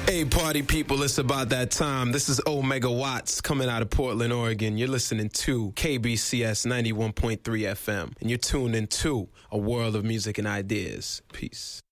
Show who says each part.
Speaker 1: Hey, party people, it's about that time. This is Omega Watts coming out of Portland, Oregon. You're listening to KBCS 91.3 FM, and you're tuned into a world of music and ideas. Peace.